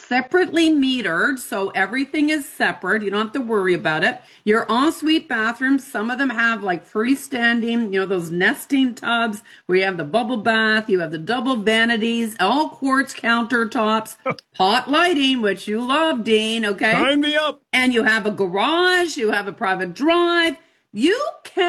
separately metered, so everything is separate. You don't have to worry about it. Your ensuite bathrooms, some of them have like freestanding, those nesting tubs where you have the bubble bath, you have the double vanities, all quartz countertops, hot lighting, which you love, Dean, okay? Sign me up. And you have a garage, you have a private drive. You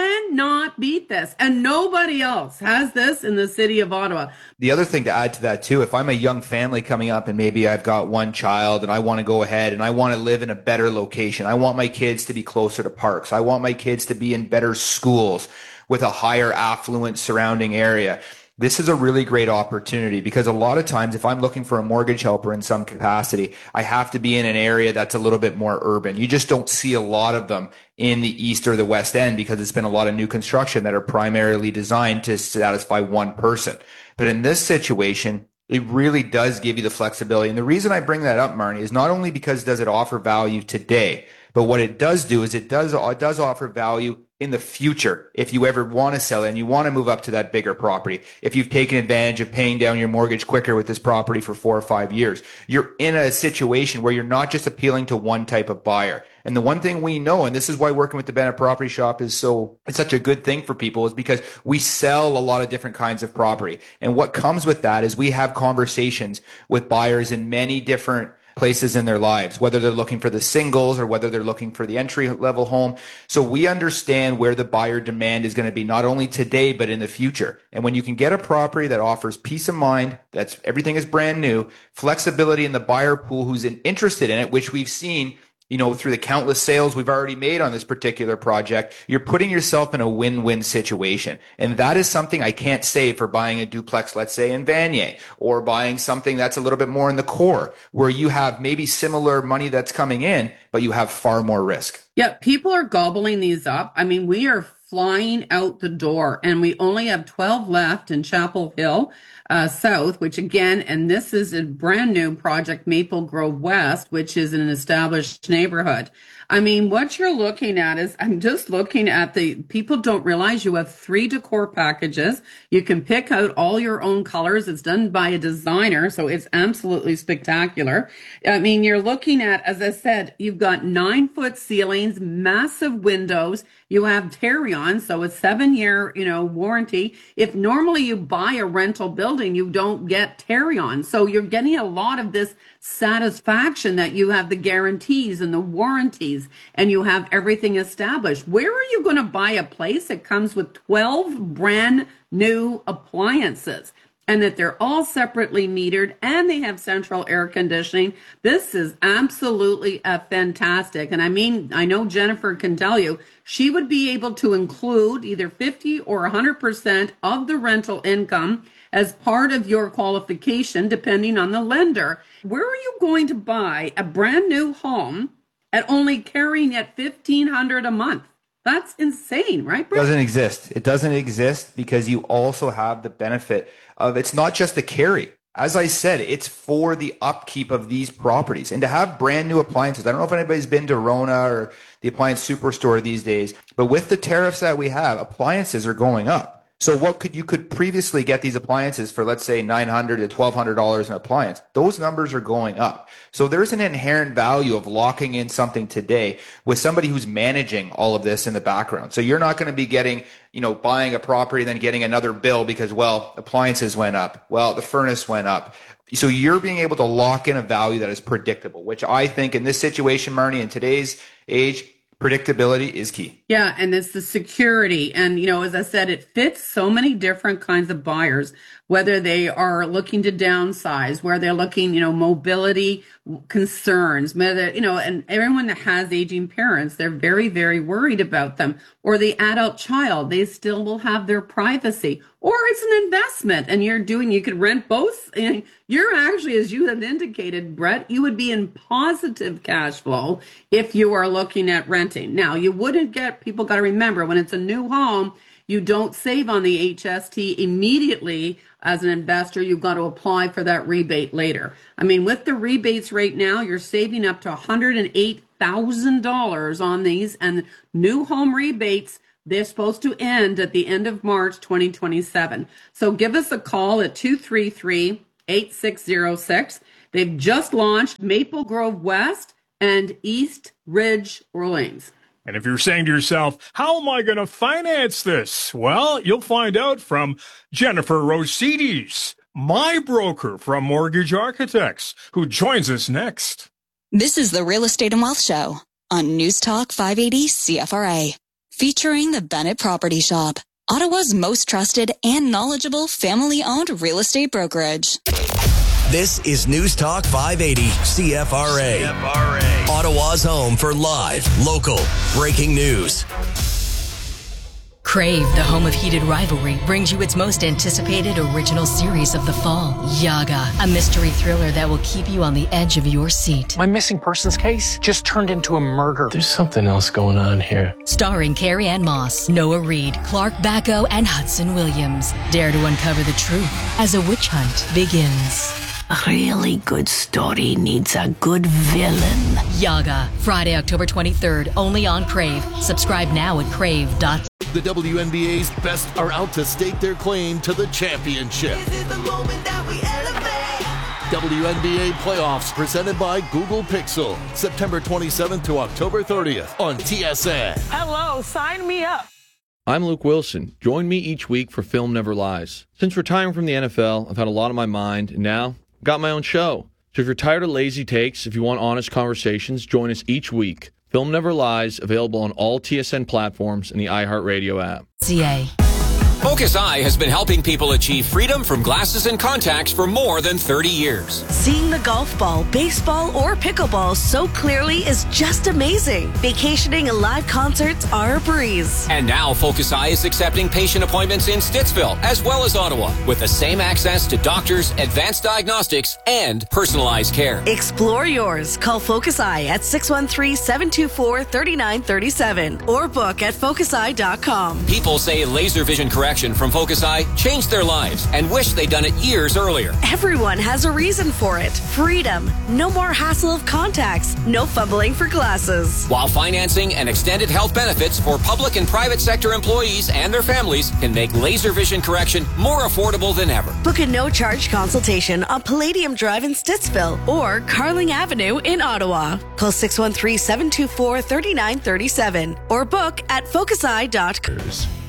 cannot beat this. And nobody else has this in the city of Ottawa. The other thing to add to that too, if I'm a young family coming up and maybe I've got one child and I want to go ahead and I want to live in a better location, I want my kids to be closer to parks, I want my kids to be in better schools with a higher affluent surrounding area. This is a really great opportunity because a lot of times if I'm looking for a mortgage helper in some capacity, I have to be in an area that's a little bit more urban. You just don't see a lot of them in the east or the west end because it's been a lot of new construction that are primarily designed to satisfy one person. But in this situation, it really does give you the flexibility. And the reason I bring that up, Marnie, is not only because does it offer value today, but what it does do is it does offer value in the future if you ever want to sell it and you want to move up to that bigger property. If you've taken advantage of paying down your mortgage quicker with this property for 4 or 5 years, you're in a situation where you're not just appealing to one type of buyer. And the one thing we know, and this is why working with the Bennett Property Shop it's such a good thing for people, is because we sell a lot of different kinds of property. And what comes with that is we have conversations with buyers in many different places in their lives, whether they're looking for the singles or whether they're looking for the entry level home. So we understand where the buyer demand is going to be, not only today, but in the future. And when you can get a property that offers peace of mind, that's everything is brand new, flexibility in the buyer pool who's interested in it, which we've seen through the countless sales we've already made on this particular project, you're putting yourself in a win-win situation. And that is something I can't say for buying a duplex, let's say in Vanier, or buying something that's a little bit more in the core, where you have maybe similar money that's coming in, but you have far more risk. Yeah, people are gobbling these up. I mean, we are flying out the door, and we only have 12 left in Chapel Hill South, which again, and this is a brand new project, Maple Grove West, which is an established neighborhood. I mean, what you're looking at is, I'm just looking at people don't realize you have 3 decor packages. You can pick out all your own colors. It's done by a designer, so it's absolutely spectacular. I mean, you're looking at, as I said, you've got 9-foot ceilings, massive windows. You have Tarion, so a 7-year, warranty. If normally you buy a rental building, you don't get Tarion. So you're getting a lot of this satisfaction that you have the guarantees and the warranties and you have everything established. Where are you going to buy a place that comes with 12 brand new appliances and that they're all separately metered and they have central air conditioning? This is absolutely fantastic. And I mean, I know Jennifer can tell you, she would be able to include either 50 or 100% of the rental income as part of your qualification, depending on the lender. Where are you going to buy a brand new home at only carrying at $1,500 a month? That's insane, right, Brett? It doesn't exist because you also have the benefit of, it's not just the carry. As I said, it's for the upkeep of these properties and to have brand new appliances. I don't know if anybody's been to Rona or the appliance superstore these days, but with the tariffs that we have, appliances are going up. So you could previously get these appliances for, let's say, $900 to $1,200 an appliance. Those numbers are going up. So there's an inherent value of locking in something today with somebody who's managing all of this in the background. So you're not going to be getting, buying a property and then getting another bill because, appliances went up. The furnace went up. So you're being able to lock in a value that is predictable, which I think in this situation, Marnie, in today's age, predictability is key. Yeah, and it's the security. And, as I said, it fits so many different kinds of buyers, whether they are looking to downsize, where they're looking, mobility concerns, whether, and everyone that has aging parents, they're very, very worried about them. Or the adult child, they still will have their privacy. Or it's an investment and you could rent both. And you're actually, as you have indicated, Brett, you would be in positive cash flow if you are looking at renting. Now, you wouldn't people got to remember, when it's a new home, you don't save on the HST immediately as an investor. You've got to apply for that rebate later. I mean, with the rebates right now, you're saving up to $108,000 on these, and new home rebates, they're supposed to end at the end of March 2027. So give us a call at 233-8606. They've just launched Maple Grove West and East Ridge Orleans. And if you're saying to yourself, how am I going to finance this? Well, you'll find out from Jennifer Rosides, my broker from Mortgage Architects, who joins us next. This is the Real Estate and Wealth Show on News Talk 580 CFRA, featuring the Bennett Property Shop, Ottawa's most trusted and knowledgeable family-owned real estate brokerage. This is News Talk 580 CFRA. Ottawa's home for live, local, breaking news. Crave, the home of heated rivalry, brings you its most anticipated original series of the fall, Yaga, a mystery thriller that will keep you on the edge of your seat. My missing persons case just turned into a murder. There's something else going on here. Starring Carrie Ann Moss, Noah Reid, Clark Bacco, and Hudson Williams. Dare to uncover the truth as a witch hunt begins. A really good story needs a good villain. Yaga, Friday, October 23rd, only on Crave. Subscribe now at crave.com. The WNBA's best are out to stake their claim to the championship. This is the moment that we elevate. WNBA playoffs presented by Google Pixel. September 27th to October 30th on TSN. Hello, sign me up. I'm Luke Wilson. Join me each week for Film Never Lies. Since retiring from the NFL, I've had a lot on my mind, and now I've got my own show. So if you're tired of lazy takes, if you want honest conversations, join us each week. Film Never Lies, available on all TSN platforms and the iHeartRadio app. CA. Focus Eye has been helping people achieve freedom from glasses and contacts for more than 30 years. Seeing the golf ball, baseball, or pickleball so clearly is just amazing. Vacationing and live concerts are a breeze. And now Focus Eye is accepting patient appointments in Stittsville as well as Ottawa with the same access to doctors, advanced diagnostics, and personalized care. Explore yours. Call Focus Eye at 613-724-3937 or book at focuseye.com. People say laser vision correction from Focus Eye changed their lives and wish they'd done it years earlier. Everyone has a reason for it. Freedom. No more hassle of contacts. No fumbling for glasses. While financing and extended health benefits for public and private sector employees and their families can make laser vision correction more affordable than ever. Book a no-charge consultation on Palladium Drive in Stittsville or Carling Avenue in Ottawa. Call 613-724-3937 or book at focuseye.com.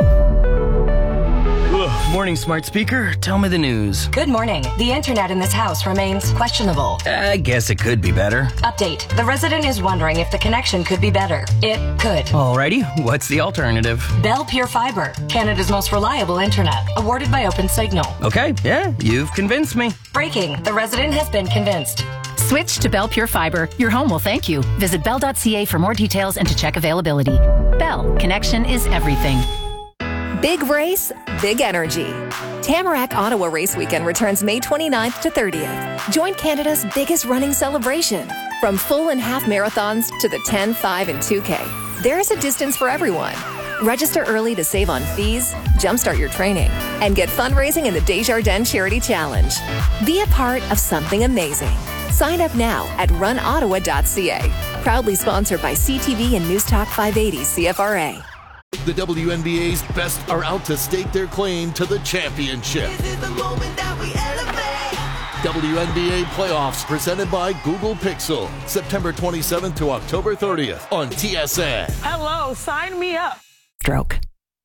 Morning, smart speaker. Tell me the news. Good morning. The internet in this house remains questionable. I guess it could be better. Update. The resident is wondering if the connection could be better. It could. Alrighty. What's the alternative? Bell Pure Fiber, Canada's most reliable internet, awarded by OpenSignal. Okay. Yeah, you've convinced me. Breaking. The resident has been convinced. Switch to Bell Pure Fiber. Your home will thank you. Visit bell.ca for more details and to check availability. Bell. Connection is everything. Big race, big energy. Tamarack Ottawa Race Weekend returns May 29th to 30th. Join Canada's biggest running celebration. From full and half marathons to the 10, 5, and 2K. There is a distance for everyone. Register early to save on fees, jumpstart your training, and get fundraising in the Desjardins Charity Challenge. Be a part of something amazing. Sign up now at runottawa.ca. Proudly sponsored by CTV and News Talk 580 CFRA. The WNBA's best are out to stake their claim to the championship. This is the moment that we elevate. WNBA playoffs presented by Google Pixel. September 27th to October 30th on TSN. Hello, sign me up. Stroke.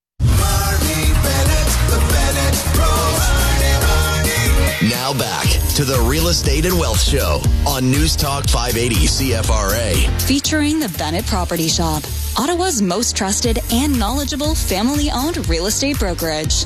Now back to the Real Estate and Wealth Show on News Talk 580 CFRA. Featuring the Bennett Property Shop, Ottawa's most trusted and knowledgeable family-owned real estate brokerage.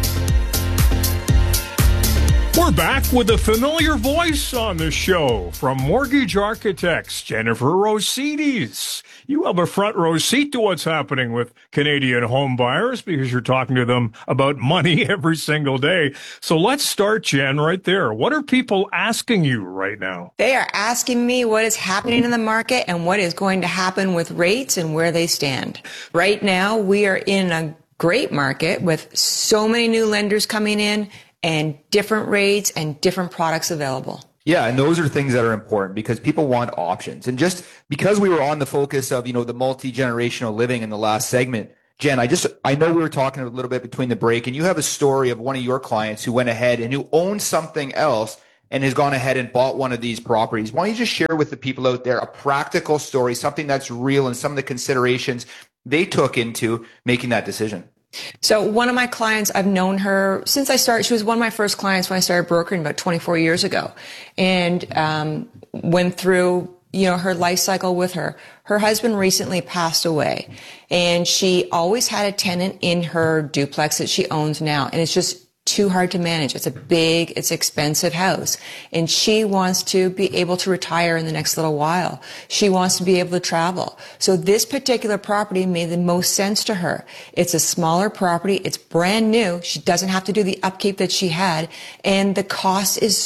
We're back with a familiar voice on the show from Mortgage Architects, Jennifer Rosides. You have a front row seat to what's happening with Canadian home buyers because you're talking to them about money every single day. So let's start, Jen, right there. What are people asking you right now? They are asking me what is happening in the market and what is going to happen with rates and where they stand. Right now, we are in a great market with so many new lenders coming in and different rates and different products available. Yeah, and those are things that are important because people want options. And just because we were on the focus of, the multi-generational living in the last segment, Jen, I know we were talking a little bit between the break, and you have a story of one of your clients who went ahead and who owned something else and has gone ahead and bought one of these properties, why don't you just share with the people out there a practical story, something that's real, and some of the considerations they took into making that decision? So one of my clients, I've known her since I started. She was one of my first clients when I started brokering about 24 years ago, and went through, her life cycle with her. Her husband recently passed away, and she always had a tenant in her duplex that she owns now, and it's just too hard to manage. It's expensive house, and she wants to be able to retire in the next little while. She wants to be able to travel. So this particular property made the most sense to her. It's a smaller property. It's brand new. She doesn't have to do the upkeep that she had, and the cost is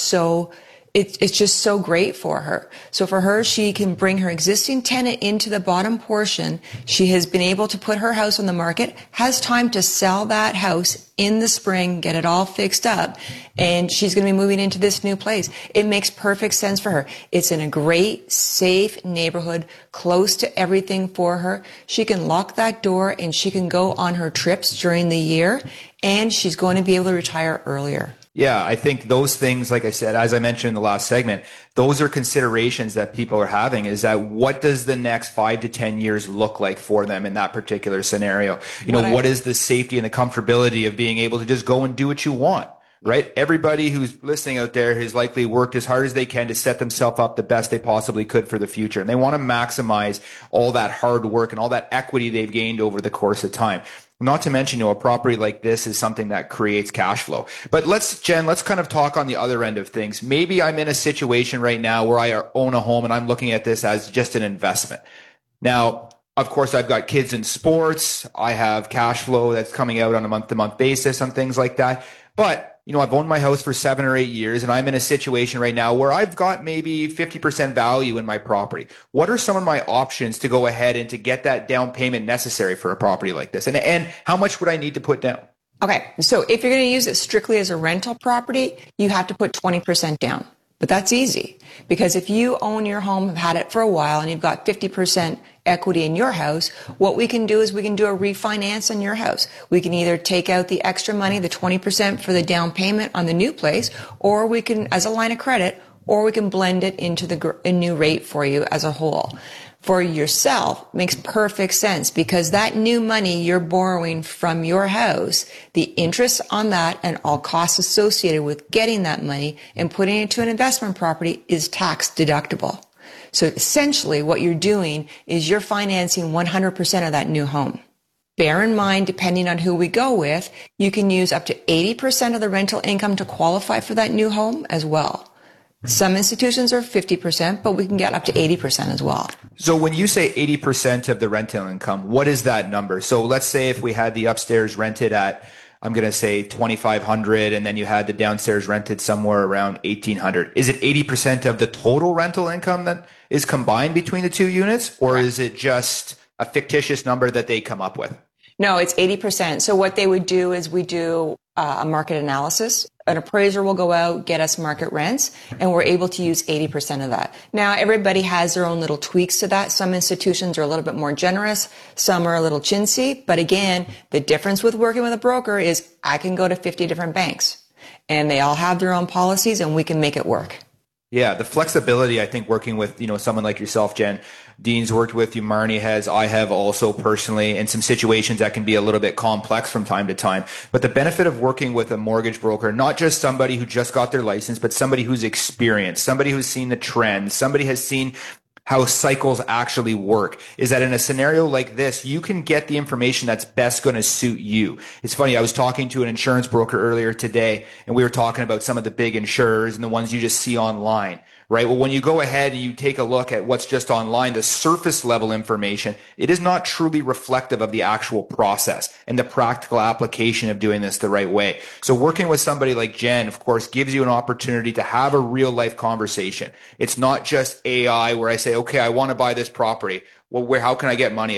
it's just so great for her. So for her, she can bring her existing tenant into the bottom portion. She has been able to put her house on the market, has time to sell that house in the spring, get it all fixed up, and she's going to be moving into this new place. It makes perfect sense for her. It's in a great, safe neighborhood, close to everything for her. She can lock that door and she can go on her trips during the year, and she's going to be able to retire earlier. Yeah, I think those things, like I said, as I mentioned in the last segment, those are considerations that people are having, is that what does the next 5 to 10 years look like for them in that particular scenario? What is the safety and the comfortability of being able to just go and do what you want, right? Everybody who's listening out there has likely worked as hard as they can to set themselves up the best they possibly could for the future. And they want to maximize all that hard work and all that equity they've gained over the course of time. Not to mention, a property like this is something that creates cash flow. But Jen, let's kind of talk on the other end of things. Maybe I'm in a situation right now where I own a home and I'm looking at this as just an investment. Now, of course, I've got kids in sports. I have cash flow that's coming out on a month-to-month basis and things like that. But I've owned my house for 7 or 8 years, and I'm in a situation right now where I've got maybe 50% value in my property. What are some of my options to go ahead and to get that down payment necessary for a property like this? And how much would I need to put down? Okay, so if you're going to use it strictly as a rental property, you have to put 20% down. But that's easy, because if you own your home, have had it for a while, and you've got 50% equity in your house, what we can do is we can do a refinance on your house. We can either take out the extra money, the 20% for the down payment on the new place, or we can, as a line of credit, or we can blend it into a new rate for you as a whole. For yourself, makes perfect sense, because that new money you're borrowing from your house, the interest on that and all costs associated with getting that money and putting it into an investment property is tax deductible. So essentially what you're doing is you're financing 100% of that new home. Bear in mind, depending on who we go with, you can use up to 80% of the rental income to qualify for that new home as well. Some institutions are 50%, but we can get up to 80% as well. So when you say 80% of the rental income, what is that number? So let's say if we had the upstairs rented at, I'm going to say $2,500, and then you had the downstairs rented somewhere around $1,800. Is it 80% of the total rental income that is combined between the two units, or is it just a fictitious number that they come up with? No, it's 80%. So what they would do is we do a market analysis. An appraiser will go out, get us market rents, and we're able to use 80% of that. Now, everybody has their own little tweaks to that. Some institutions are a little bit more generous. Some are a little chintzy. But again, the difference with working with a broker is I can go to 50 different banks, and they all have their own policies, and we can make it work. Yeah, the flexibility, I think, working with, someone like yourself, Jen. Dean's worked with you, Marnie has, I have also personally, in some situations that can be a little bit complex from time to time. But the benefit of working with a mortgage broker, not just somebody who just got their license, but somebody who's experienced, somebody who's seen the trends, somebody has seen how cycles actually work, is that in a scenario like this, you can get the information that's best going to suit you. It's funny, I was talking to an insurance broker earlier today, and we were talking about some of the big insurers and the ones you just see online, right? Well, when you go ahead and you take a look at what's just online, the surface level information, it is not truly reflective of the actual process and the practical application of doing this the right way. So working with somebody like Jen, of course, gives you an opportunity to have a real life conversation. It's not just AI where I say, okay, I want to buy this property. Well, how can I get money out?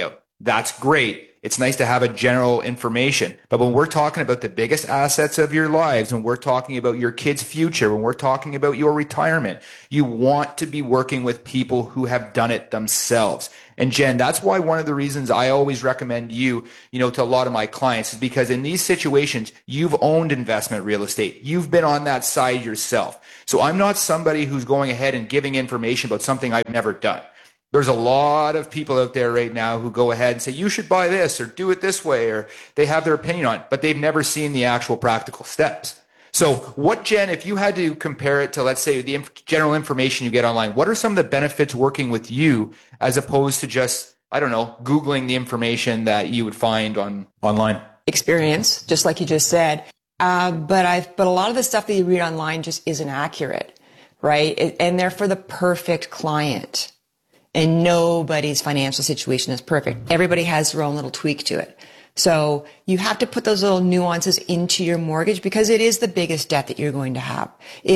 That's great. It's nice to have a general information. But when we're talking about the biggest assets of your lives, when we're talking about your kids' future, when we're talking about your retirement, you want to be working with people who have done it themselves. And Jen, that's why one of the reasons I always recommend you, to a lot of my clients is because in these situations, you've owned investment real estate. You've been on that side yourself. So I'm not somebody who's going ahead and giving information about something I've never done. There's a lot of people out there right now who go ahead and say, you should buy this or do it this way, or they have their opinion on it, but they've never seen the actual practical steps. So what, Jen, if you had to compare it to, let's say, the general information you get online, what are some of the benefits working with you as opposed to just, Googling the information that you would find online? Experience, just like you just said. But a lot of the stuff that you read online just isn't accurate, right? And they're for the perfect client. And nobody's financial situation is perfect. Everybody has their own little tweak to it. So you have to put those little nuances into your mortgage because it is the biggest debt that you're going to have.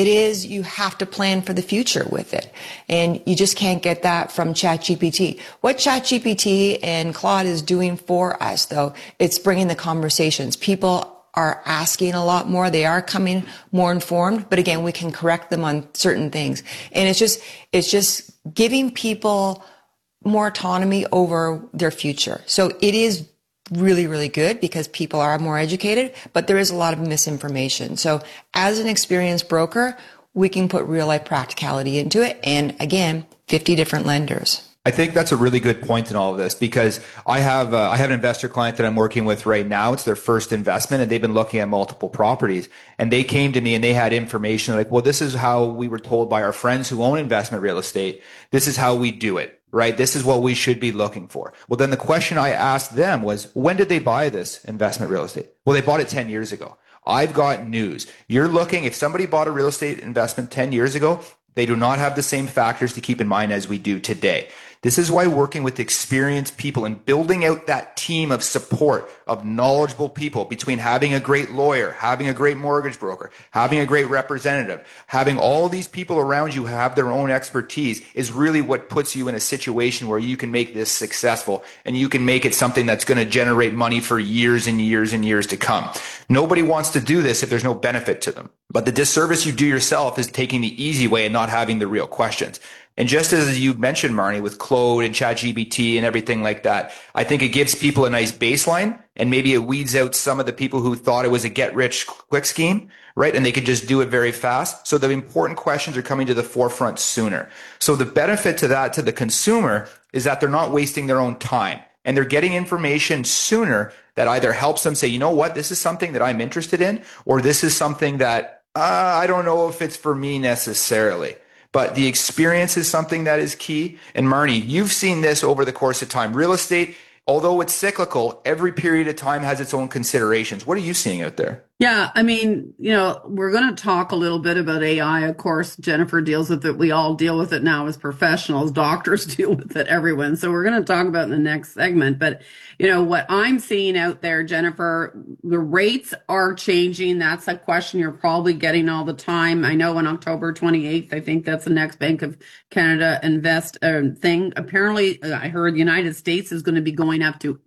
You have to plan for the future with it. And you just can't get that from ChatGPT. What ChatGPT and Claude is doing for us, though, it's bringing the conversations. People are asking a lot more. They are coming more informed, but again, we can correct them on certain things. And it's just giving people more autonomy over their future. So it is really, really good because people are more educated, but there is a lot of misinformation. So as an experienced broker, we can put real life practicality into it. And again, 50 different lenders. I think that's a really good point in all of this because I have an investor client that I'm working with right now. It's their first investment and they've been looking at multiple properties and they came to me and they had information like, well, this is how we were told by our friends who own investment real estate. This is how we do it, right? This is what we should be looking for. Well, then the question I asked them was, when did they buy this investment real estate? Well, they bought it 10 years ago. I've got news. You're looking, if somebody bought a real estate investment 10 years ago, they do not have the same factors to keep in mind as we do today. This is why working with experienced people and building out that team of support of knowledgeable people between having a great lawyer, having a great mortgage broker, having a great representative, having all these people around you who have their own expertise is really what puts you in a situation where you can make this successful and you can make it something that's going to generate money for years and years and years to come. Nobody wants to do this if there's no benefit to them. But the disservice you do yourself is taking the easy way and not having the real questions. And just as you mentioned, Marnie, with Claude and ChatGPT and everything like that, I think it gives people a nice baseline and maybe it weeds out some of the people who thought it was a get-rich-quick scheme, right? And they could just do it very fast. So the important questions are coming to the forefront sooner. So the benefit to that, to the consumer, is that they're not wasting their own time and they're getting information sooner that either helps them say, you know what, this is something that I'm interested in, or this is something that I don't know if it's for me necessarily. But the experience is something that is key. And Marnie, you've seen this over the course of time. Real estate, although it's cyclical, every period of time has its own considerations. What are you seeing out there? Yeah, I mean, we're going to talk a little bit about AI. Of course, Jennifer deals with it. We all deal with it now as professionals. Doctors deal with it, everyone. So we're going to talk about it in the next segment. But, what I'm seeing out there, Jennifer, the rates are changing. That's a question you're probably getting all the time. I know on October 28th, I think that's the next Bank of Canada Invest thing. Apparently, I heard the United States is going to be going up to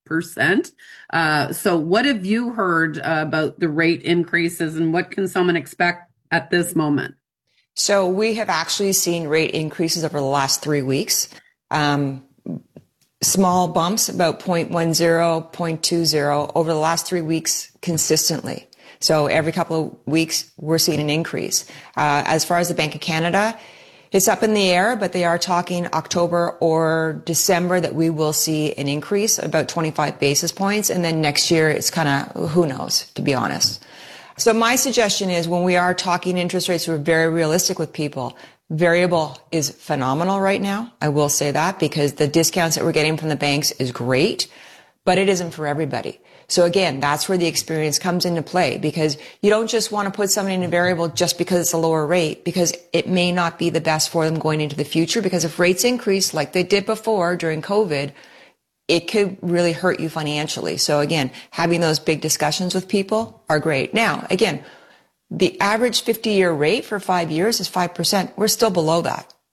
8%. So what have you heard about the rate increases and what can someone expect at this moment? So we have actually seen rate increases over the last 3 weeks. Small bumps, about 0.10, 0.20 over the last 3 weeks consistently. So every couple of weeks, we're seeing an increase. As far as the Bank of Canada, it's up in the air, but they are talking October or December that we will see an increase, about 25 basis points. And then next year, it's kind of, who knows, to be honest. So my suggestion is when we are talking interest rates, we're very realistic with people. Variable is phenomenal right now. I will say that because the discounts that we're getting from the banks is great, but it isn't for everybody. So again, that's where the experience comes into play because you don't just want to put somebody in a variable just because it's a lower rate because it may not be the best for them going into the future because if rates increase like they did before during COVID, it could really hurt you financially. So again, having those big discussions with people are great. Now, again, the average 50-year rate for 5 years is 5%. We're still below that.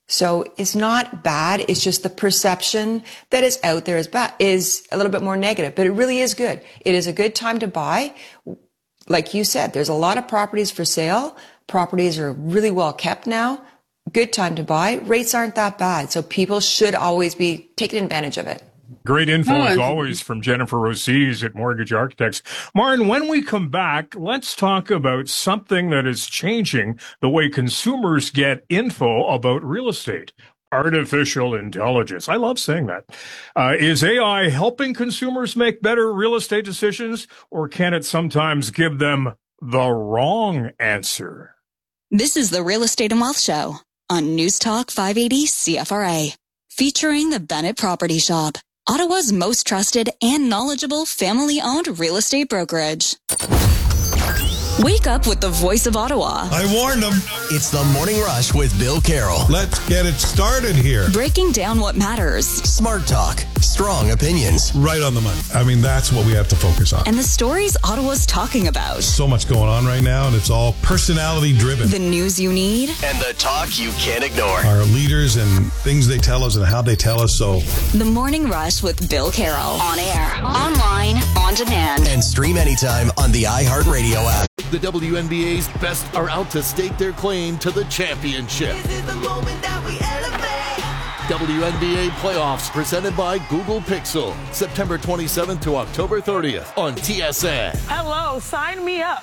So it's not bad. It's just the perception that is out there is a little bit more negative, but it really is good. It is a good time to buy. Like you said, there's a lot of properties for sale. Properties are really well kept now. Good time to buy. Rates aren't that bad. So people should always be taking advantage of it. Great info, as always, from Jennifer Rosides at Mortgage Architects. Maren, when we come back, let's talk about something that is changing the way consumers get info about real estate. Artificial intelligence. I love saying that. Is AI helping consumers make better real estate decisions, or can it sometimes give them the wrong answer? This is the Real Estate and Wealth Show on News Talk 580 CFRA, featuring the Bennett Property Shop, Ottawa's most trusted and knowledgeable family-owned real estate brokerage. Wake up with the voice of Ottawa. I warned them. It's the Morning Rush with Bill Carroll. Let's get it started here. Breaking down what matters. Smart talk. Strong opinions. Right on the money. I mean, that's what we have to focus on. And the stories Ottawa's talking about. So much going on right now, and it's all personality driven. The news you need. And the talk you can't ignore. Our leaders and things they tell us and how they tell us. So The Morning Rush with Bill Carroll. On air, online, on demand. And stream anytime on the iHeartRadio app. The WNBA's best are out to stake their claim to the championship. This is the moment that we elevate. WNBA playoffs presented by Google Pixel. September 27th to October 30th on TSN. Hello, sign me up.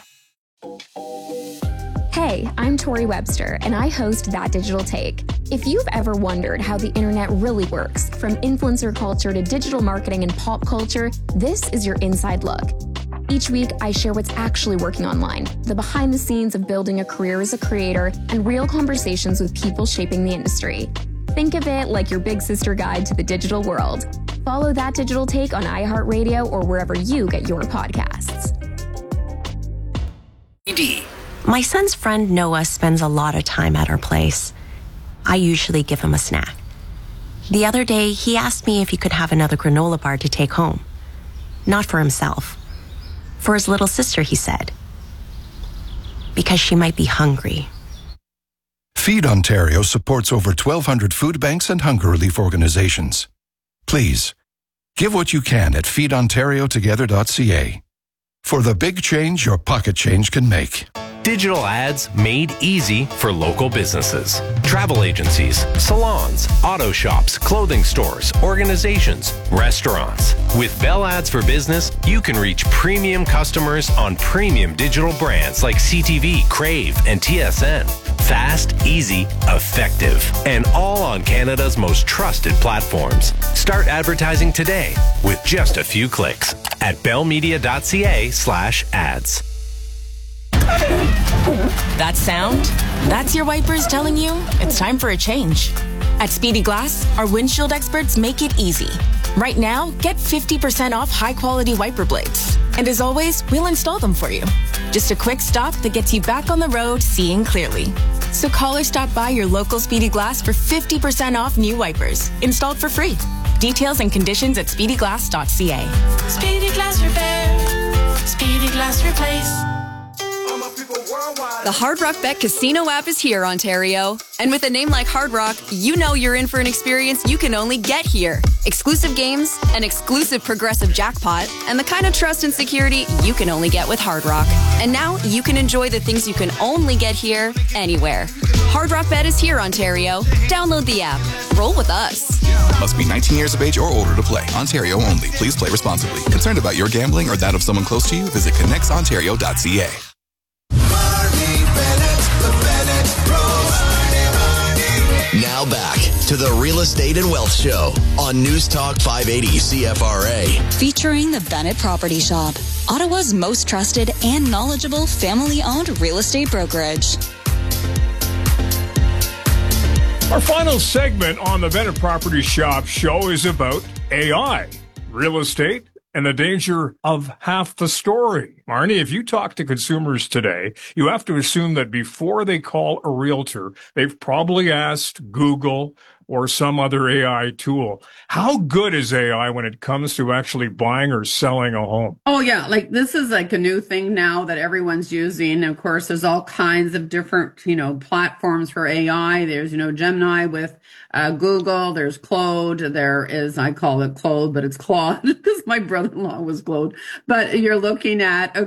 Hey, I'm Tori Webster, and I host That Digital Take. If you've ever wondered how the internet really works, from influencer culture to digital marketing and pop culture, this is your inside look. Each week, I share what's actually working online, the behind the scenes of building a career as a creator, and real conversations with people shaping the industry. Think of it like your big sister guide to the digital world. Follow That Digital Take on iHeartRadio or wherever you get your podcasts. My son's friend Noah spends a lot of time at our place. I usually give him a snack. The other day, he asked me if he could have another granola bar to take home. Not for himself. For his little sister, he said. Because she might be hungry. Feed Ontario supports over 1,200 food banks and hunger relief organizations. Please, give what you can at feedontariotogether.ca. For the big change your pocket change can make. Digital ads made easy for local businesses. Travel agencies, salons, auto shops, clothing stores, organizations, restaurants. With Bell Ads for Business, you can reach premium customers on premium digital brands like CTV, Crave, and TSN. Fast, easy, effective, and all on Canada's most trusted platforms. Start advertising today with just a few clicks at bellmedia.ca/ads. That sound? That's your wipers telling you it's time for a change. At Speedy Glass, our windshield experts make it easy. Right now, get 50% off high-quality wiper blades. And as always, we'll install them for you. Just a quick stop that gets you back on the road seeing clearly. So call or stop by your local Speedy Glass for 50% off new wipers, installed for free. Details and conditions at speedyglass.ca. Speedy Glass Repair. Speedy Glass Replace. The Hard Rock Bet Casino app is here, Ontario. And with a name like Hard Rock, you know you're in for an experience you can only get here. Exclusive games, an exclusive progressive jackpot, and the kind of trust and security you can only get with Hard Rock. And now you can enjoy the things you can only get here, anywhere. Hard Rock Bet is here, Ontario. Download the app. Roll with us. Must be 19 years of age or older to play. Ontario only. Please play responsibly. Concerned about your gambling or that of someone close to you? Visit connectsontario.ca. Now back to the Real Estate and Wealth Show on News Talk 580 CFRA. Featuring the Bennett Property Shop, Ottawa's most trusted and knowledgeable family-owned real estate brokerage. Our final segment on the Bennett Property Shop show is about AI, real estate, and the danger of half the story. Marnie, if you talk to consumers today, you have to assume that before they call a realtor, they've probably asked Google, or some other AI tool. How good is AI when it comes to actually buying or selling a home? Oh yeah, like this is like a new thing now that everyone's using. Of course, there's all kinds of different, platforms for AI. There's, Gemini with Google. There's Claude. There is, I call it Claude, but it's Claude because my brother-in-law was Claude. But you're looking at,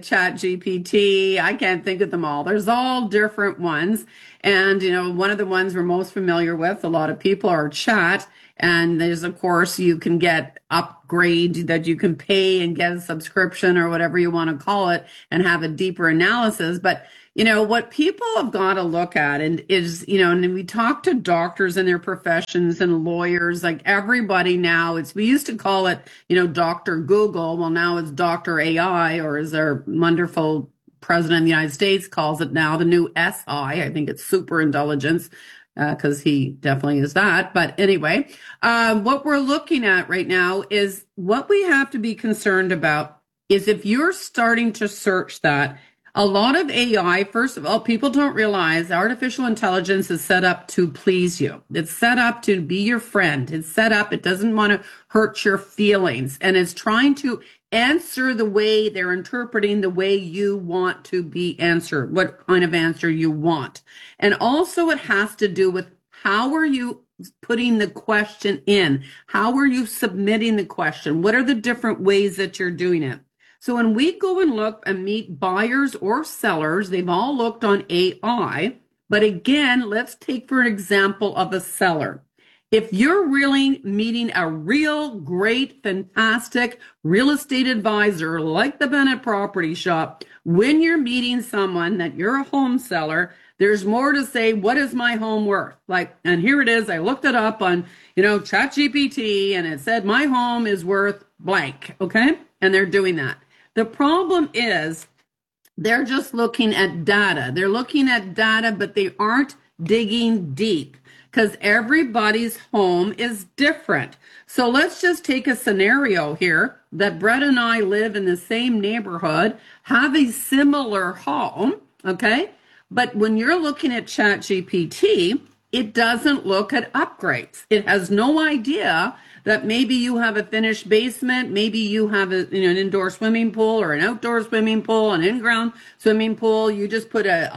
ChatGPT. I can't think of them all. There's all different ones. And, one of the ones we're most familiar with, a lot of people, are Chat. And there's, of course, you can get upgrade that you can pay and get a subscription or whatever you want to call it and have a deeper analysis. But, what people have got to look at is, and we talk to doctors in their professions and lawyers, like everybody now, we used to call it, Dr. Google. Well, now it's Dr. AI, or as our wonderful President of the United States calls it now, the new SI. I think it's super intelligence. Because he definitely is that. But anyway, what we're looking at right now is what we have to be concerned about is if you're starting to search that, a lot of AI, first of all, people don't realize artificial intelligence is set up to please you. It's set up to be your friend. It's set up, it doesn't want to hurt your feelings. And it's trying to answer the way they're interpreting the way you want to be answered, what kind of answer you want. And also it has to do with how are you putting the question in? How are you submitting the question? What are the different ways that you're doing it? So when we go and look and meet buyers or sellers, they've all looked on AI. But again, let's take for an example of a seller. If you're really meeting a real great, fantastic real estate advisor like the Bennett Property Shop, when you're meeting someone that you're a home seller, there's more to say, what is my home worth? And here it is. I looked it up on, ChatGPT, and it said my home is worth blank. Okay. And they're doing that. The problem is they're just looking at data. They're looking at data, but they aren't digging deep because everybody's home is different. So let's just take a scenario here that Brett and I live in the same neighborhood, have a similar home, okay? But when you're looking at ChatGPT, it doesn't look at upgrades. It has no idea that maybe you have a finished basement, maybe you have an indoor swimming pool or an outdoor swimming pool, an in-ground swimming pool. You just put a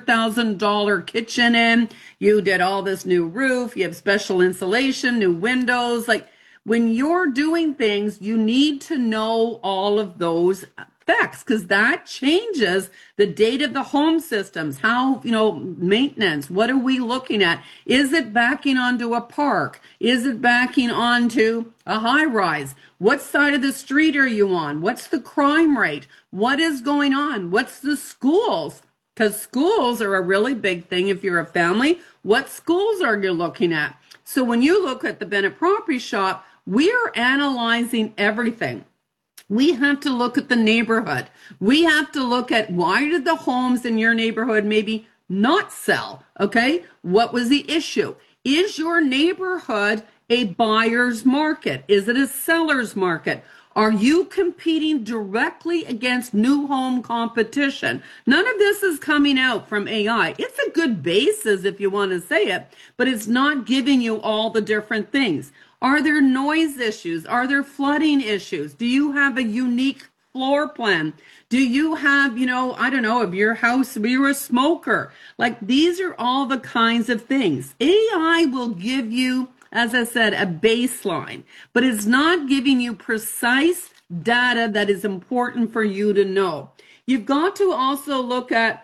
$100,000 kitchen in. You did all this new roof. You have special insulation, new windows. When you're doing things, you need to know all of those effects because that changes the date of the home systems, how, maintenance, what are we looking at? Is it backing onto a park? Is it backing onto a high rise? What side of the street are you on? What's the crime rate? What is going on? What's the schools? Because schools are a really big thing if you're a family. What schools are you looking at? So when you look at the Bennett Property Shop, we are analyzing everything. We have to look at the neighborhood. We have to look at why did the homes in your neighborhood maybe not sell? Okay. What was the issue? Is your neighborhood a buyer's market? Is it a seller's market? Are you competing directly against new home competition? None of this is coming out from AI. It's a good basis if you want to say it, but it's not giving you all the different things. Are there noise issues? Are there flooding issues? Do you have a unique floor plan? Do you have, I don't know, if your house, if you're a smoker? These are all the kinds of things. AI will give you, as I said, a baseline, but it's not giving you precise data that is important for you to know. You've got to also look at,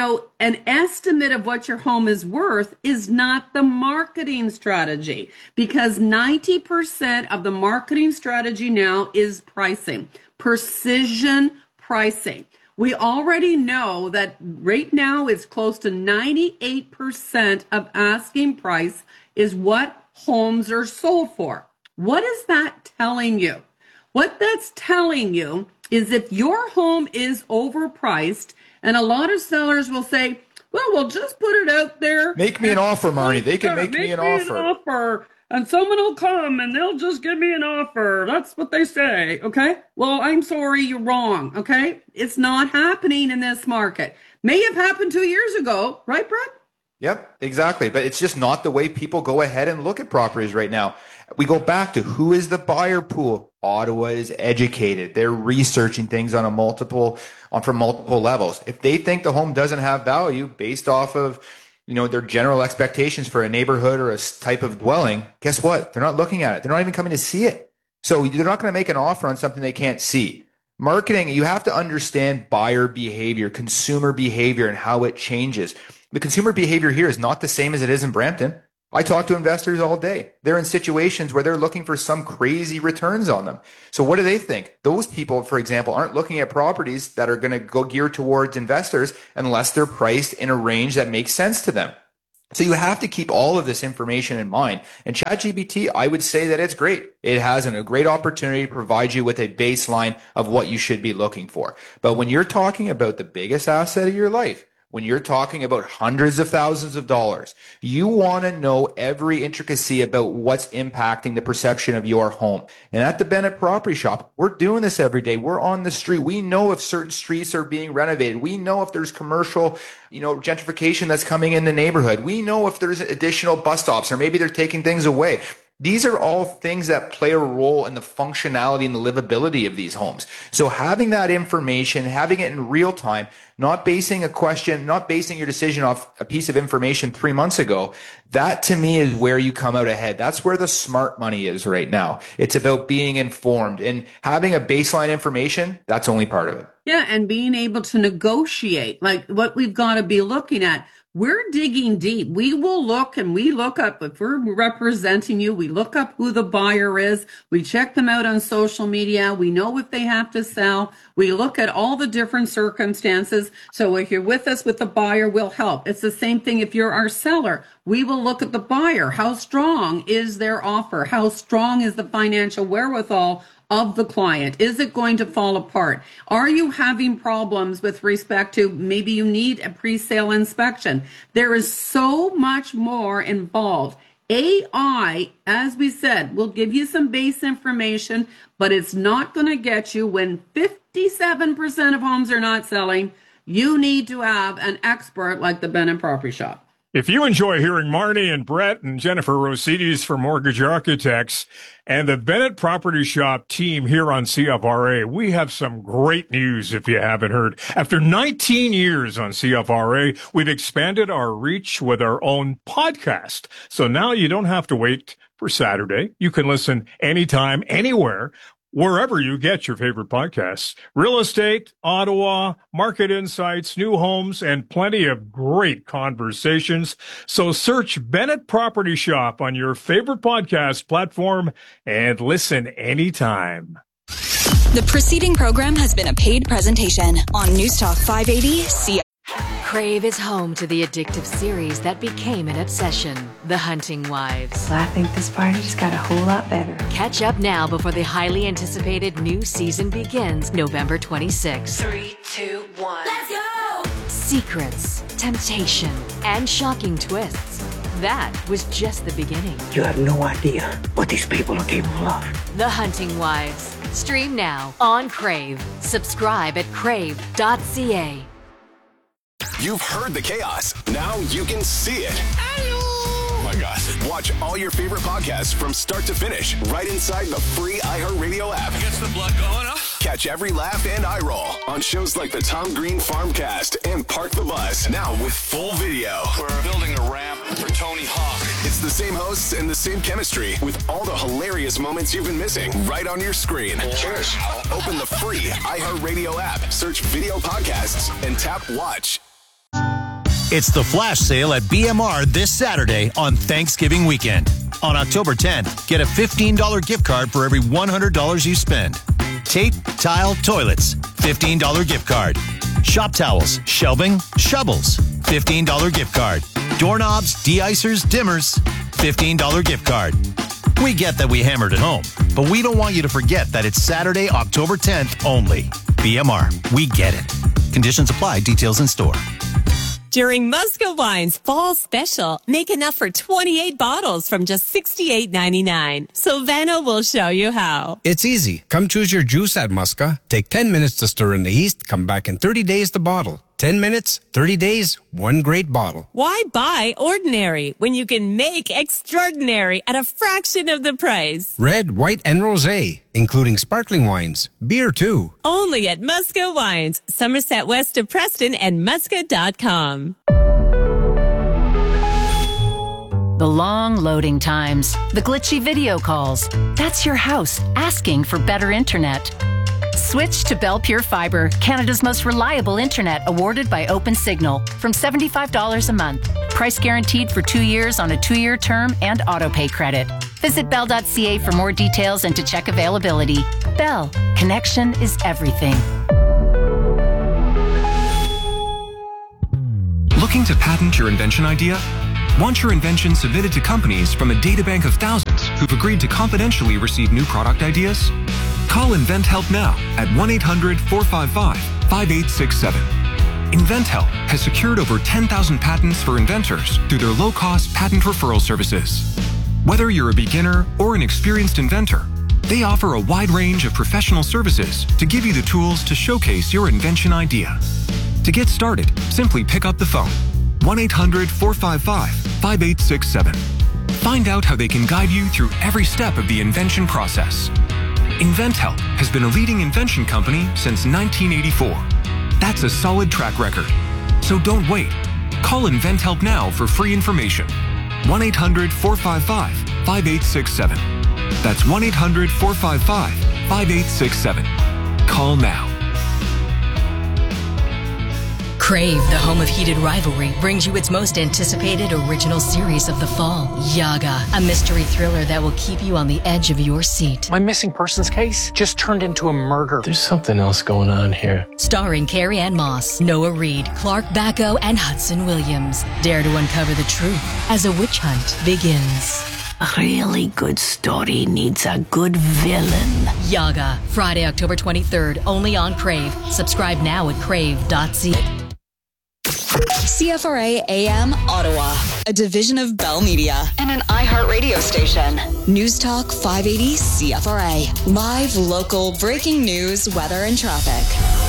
an estimate of what your home is worth is not the marketing strategy because 90% of the marketing strategy now is pricing, precision pricing. We already know that right now it's close to 98% of asking price is what homes are sold for. What is that telling you? What that's telling you is if your home is overpriced, and a lot of sellers will say, well, we'll just put it out there. Make me an offer, Marnie. They can make me an offer. And someone will come and they'll just give me an offer. That's what they say. Okay. Well, I'm sorry, you're wrong. Okay. It's not happening in this market. May have happened 2 years ago, right, Brett? Yep, exactly. But it's just not the way people go ahead and look at properties right now. We go back to who is the buyer pool. Ottawa is educated. They're researching things from multiple levels. If they think the home doesn't have value based off of, their general expectations for a neighborhood or a type of dwelling, guess what? They're not looking at it. They're not even coming to see it. So they're not going to make an offer on something they can't see. Marketing, you have to understand buyer behavior, consumer behavior, and how it changes. The consumer behavior here is not the same as it is in Brampton. I talk to investors all day. They're in situations where they're looking for some crazy returns on them. So what do they think? Those people, for example, aren't looking at properties that are going to go geared towards investors unless they're priced in a range that makes sense to them. So you have to keep all of this information in mind. And ChatGPT, I would say that it's great. It has a great opportunity to provide you with a baseline of what you should be looking for. But when you're talking about the biggest asset of your life, when you're talking about hundreds of thousands of dollars, you want to know every intricacy about what's impacting the perception of your home. And at the Bennett Property Shop, we're doing this every day. We're on the street. We know if certain streets are being renovated. We know if there's commercial, gentrification that's coming in the neighborhood. We know if there's additional bus stops or maybe they're taking things away. These are all things that play a role in the functionality and the livability of these homes. So having that information, having it in real time, not basing your decision off a piece of information 3 months ago, that to me is where you come out ahead. That's where the smart money is right now. It's about being informed, and having a baseline information, that's only part of it. Yeah, and being able to negotiate, like what we've got to be looking at. We're digging deep. We will look up, if we're representing you, we look up who the buyer is. We check them out on social media. We know if they have to sell. We look at all the different circumstances. So if you're with us with the buyer, we'll help. It's the same thing if you're our seller. We will look at the buyer. How strong is their offer? How strong is the financial wherewithal of the client? Is it going to fall apart? Are you having problems with respect to maybe you need a pre-sale inspection? There is so much more involved. AI, as we said, will give you some base information, but it's not going to get you when 57% of homes are not selling. You need to have an expert like the Bennett Property Shop. If you enjoy hearing Marnie and Brett and Jennifer Rosides from Mortgage Architects and the Bennett Property Shop team here on CFRA, we have some great news if you haven't heard. After 19 years on CFRA, we've expanded our reach with our own podcast. So now you don't have to wait for Saturday. You can listen anytime, anywhere, wherever you get your favorite podcasts. Real estate, Ottawa, market insights, new homes, and plenty of great conversations. So search Bennett Property Shop on your favorite podcast platform and listen anytime. The preceding program has been a paid presentation on News Talk 580 CFRA. Crave is home to the addictive series that became an obsession, The Hunting Wives. Well, I think this party just got a whole lot better. Catch up now before the highly anticipated new season begins November 26th. 3, 2, 1. Let's go! Secrets, temptation, and shocking twists. That was just the beginning. You have no idea what these people are capable of. The Hunting Wives. Stream now on Crave. Subscribe at crave.ca. You've heard the chaos. Now you can see it. Oh my gosh. Watch all your favorite podcasts from start to finish right inside the free iHeartRadio app. Gets the blood going, huh? Catch every laugh and eye roll on shows like the Tom Green Farmcast and Park the Bus. Now with full video. We're building a ramp for Tony Hawk. It's the same hosts and the same chemistry with all the hilarious moments you've been missing right on your screen. Cheers. Open the free iHeartRadio app, search video podcasts, and tap watch. It's the flash sale at BMR this Saturday on Thanksgiving weekend. On October 10th, get a $15 gift card for every $100 you spend. Tape, tile, toilets, $15 gift card. Shop towels, shelving, shovels, $15 gift card. Doorknobs, de-icers, dimmers, $15 gift card. We get that we hammered it home, but we don't want you to forget that it's Saturday, October 10th only. BMR, we get it. Conditions apply, details in store. During Muscovine's fall special, make enough for 28 bottles from just $68.99. Silvano will show you how. It's easy. Come choose your juice at Musca. Take 10 minutes to stir in the yeast. Come back in 30 days to bottle. 10 minutes, 30 days, one great bottle. Why buy ordinary when you can make extraordinary at a fraction of the price? Red, white, and rosé, including sparkling wines. Beer, too. Only at Musca Wines, Somerset West of Preston and Musca.com. The long loading times, the glitchy video calls. That's your house asking for better internet. Switch to Bell Pure Fiber, Canada's most reliable internet, awarded by OpenSignal, from $75 a month. Price guaranteed for 2 years on a 2-year term and autopay credit. Visit bell.ca for more details and to check availability. Bell, connection is everything. Looking to patent your invention idea? Want your invention submitted to companies from a databank of thousands who've agreed to confidentially receive new product ideas? Call InventHelp now at 1-800-455-5867. InventHelp has secured over 10,000 patents for inventors through their low-cost patent referral services. Whether you're a beginner or an experienced inventor, they offer a wide range of professional services to give you the tools to showcase your invention idea. To get started, simply pick up the phone. 1-800-455-5867. Find out how they can guide you through every step of the invention process. InventHelp has been a leading invention company since 1984. That's a solid track record. So don't wait. Call InventHelp now for free information. 1-800-455-5867. That's 1-800-455-5867. Call now. Crave, the home of heated rivalry, brings you its most anticipated original series of the fall, Yaga, a mystery thriller that will keep you on the edge of your seat. My missing persons case just turned into a murder. There's something else going on here. Starring Carrie Ann Moss, Noah Reid, Clark Bacco, and Hudson Williams. Dare to uncover the truth as a witch hunt begins. A really good story needs a good villain. Yaga, Friday, October 23rd, only on Crave. Subscribe now at crave.ca. CFRA AM Ottawa, a division of Bell Media and an iHeart radio station. News Talk 580 CFRA. Live, local, breaking news, weather, and traffic.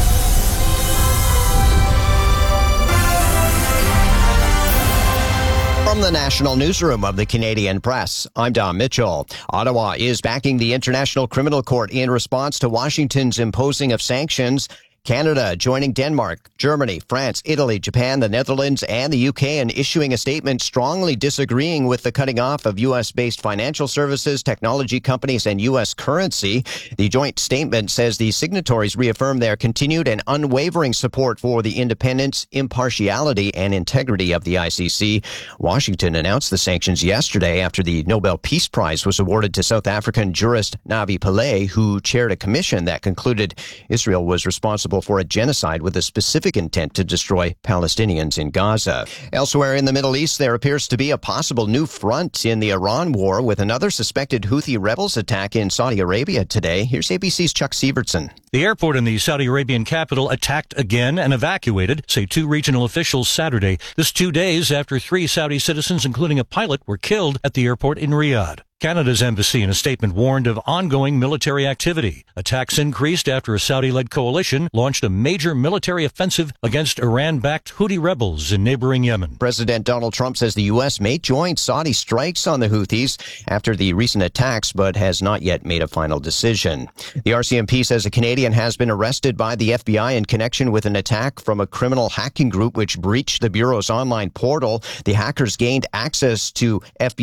From the National Newsroom of the Canadian Press, I'm Don Mitchell. Ottawa is backing the International Criminal Court in response to Washington's imposing of sanctions. Canada joining Denmark, Germany, France, Italy, Japan, the Netherlands, and the UK in issuing a statement strongly disagreeing with the cutting off of U.S.-based financial services, technology companies, and U.S. currency. The joint statement says the signatories reaffirm their continued and unwavering support for the independence, impartiality, and integrity of the ICC. Washington announced the sanctions yesterday after the Nobel Peace Prize was awarded to South African jurist Navi Pillay, who chaired a commission that concluded Israel was responsible for a genocide with a specific intent to destroy Palestinians in Gaza. Elsewhere in the Middle East, there appears to be a possible new front in the Iran war with another suspected Houthi rebels attack in Saudi Arabia today. Here's ABC's Chuck Sievertson. The airport in the Saudi Arabian capital attacked again and evacuated, say 2 regional officials Saturday. This 2 days after 3 Saudi citizens, including a pilot, were killed at the airport in Riyadh. Canada's embassy in a statement warned of ongoing military activity. Attacks increased after a Saudi-led coalition launched a major military offensive against Iran-backed Houthi rebels in neighboring Yemen. President Donald Trump says the U.S. may join Saudi strikes on the Houthis after the recent attacks, but has not yet made a final decision. The RCMP says a Canadian has been arrested by the FBI in connection with an attack from a criminal hacking group which breached the Bureau's online portal. The hackers gained access to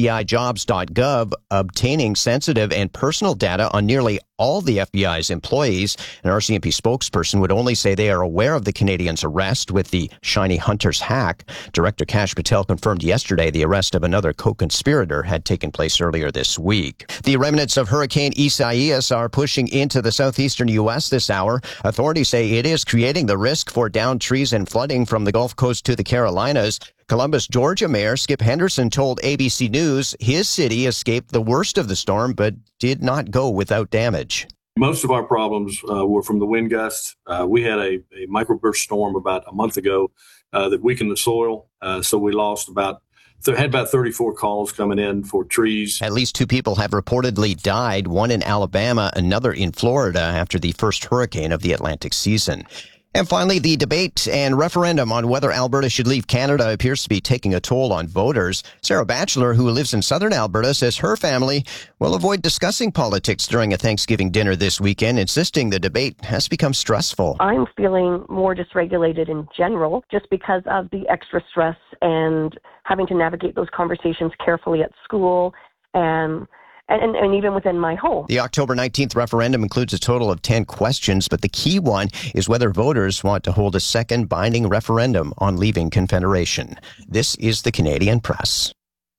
FBIjobs.gov, obtaining sensitive and personal data on nearly all the FBI's employees. An RCMP spokesperson would only say they are aware of the Canadians' arrest with the Shiny Hunters hack. Director Kash Patel confirmed yesterday the arrest of another co-conspirator had taken place earlier this week. The remnants of Hurricane Isaias are pushing into the southeastern U.S. this hour. Authorities say it is creating the risk for downed trees and flooding from the Gulf Coast to the Carolinas. Columbus, Georgia Mayor Skip Henderson told ABC News his city escaped the worst of the storm, but did not go without damage. Most of our problems were from the wind gusts. We had a microburst storm about a month ago that weakened the soil, so we lost had about 34 calls coming in for trees. At least 2 people have reportedly died, one in Alabama, another in Florida, after the first hurricane of the Atlantic season. And finally, the debate and referendum on whether Alberta should leave Canada appears to be taking a toll on voters. Sarah Batchelor, who lives in southern Alberta, says her family will avoid discussing politics during a Thanksgiving dinner this weekend, insisting the debate has become stressful. I'm feeling more dysregulated in general just because of the extra stress and having to navigate those conversations carefully at school and even within my home. The October 19th referendum includes a total of 10 questions, but the key one is whether voters want to hold a second binding referendum on leaving Confederation. This is the Canadian Press.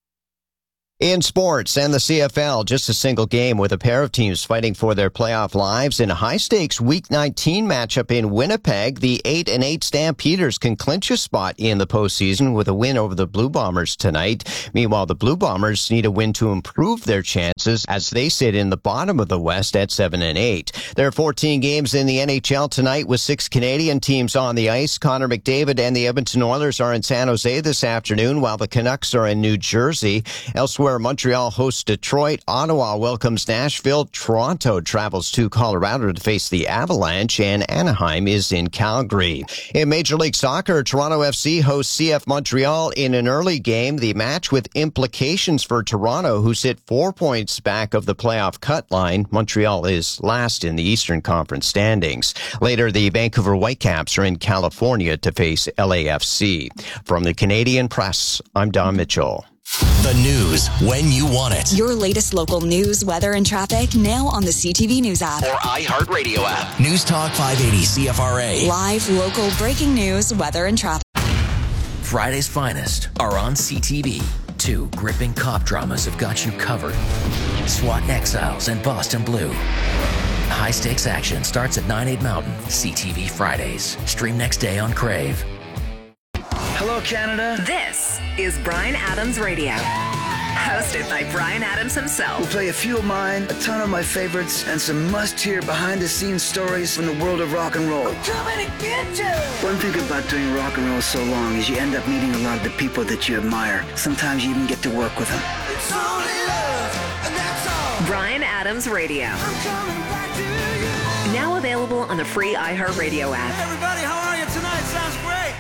In sports and the CFL, just a single game with a pair of teams fighting for their playoff lives. In a high-stakes Week 19 matchup in Winnipeg, the 8-8 Stampeders can clinch a spot in the postseason with a win over the Blue Bombers tonight. Meanwhile, the Blue Bombers need a win to improve their chances as they sit in the bottom of the West at 7-8. There are 14 games in the NHL tonight with 6 Canadian teams on the ice. Connor McDavid and the Edmonton Oilers are in San Jose this afternoon, while the Canucks are in New Jersey. Elsewhere, Montreal hosts Detroit, Ottawa welcomes Nashville, Toronto travels to Colorado to face the Avalanche, and Anaheim is in Calgary. In Major League Soccer, Toronto FC hosts CF Montreal in an early game, the match with implications for Toronto, who sit 4 points back of the playoff cut line. Montreal is last in the Eastern Conference standings. Later, the Vancouver Whitecaps are in California to face LAFC. From the Canadian Press, I'm Don Mitchell. The news when you want it. Your latest local news, weather, and traffic now on the CTV News app. Or iHeartRadio app. News Talk 580 CFRA. Live, local, breaking news, weather, and traffic. Friday's finest are on CTV. 2 gripping cop dramas have got you covered. SWAT Exiles and Boston Blue. High-stakes action starts at 9/8 Mountain. CTV Fridays. Stream next day on Crave. Hello, Canada. This is Bryan Adams Radio, hosted by Bryan Adams himself. We'll play a few of mine, a ton of my favorites, and some must-hear behind-the-scenes stories from the world of rock and roll. I'm coming to get you! One thing about doing rock and roll so long is you end up meeting a lot of the people that you admire. Sometimes you even get to work with them. It's only love, and that's all. Bryan Adams Radio. I'm coming back to you. Now available on the free iHeartRadio app. Hey, everybody, how are you tonight? Sounds great.